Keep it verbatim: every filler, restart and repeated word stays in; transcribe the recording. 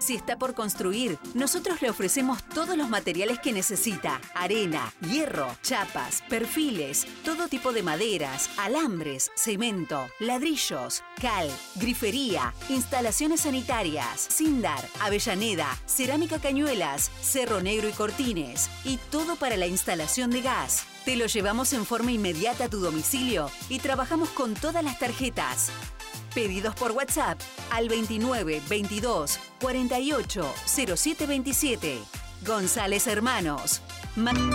Si está por construir, nosotros le ofrecemos todos los materiales que necesita. Arena, hierro, chapas, perfiles, todo tipo de maderas, alambres, cemento, ladrillos, cal, grifería, instalaciones sanitarias, Sindar, Avellaneda, cerámica cañuelas, cerro negro y cortines. Y todo para la instalación de gas. Te lo llevamos en forma inmediata a tu domicilio y trabajamos con todas las tarjetas. Pedidos por WhatsApp al veintinueve veintidós cuarenta y ocho cero siete veintisiete. González Hermanos. Ma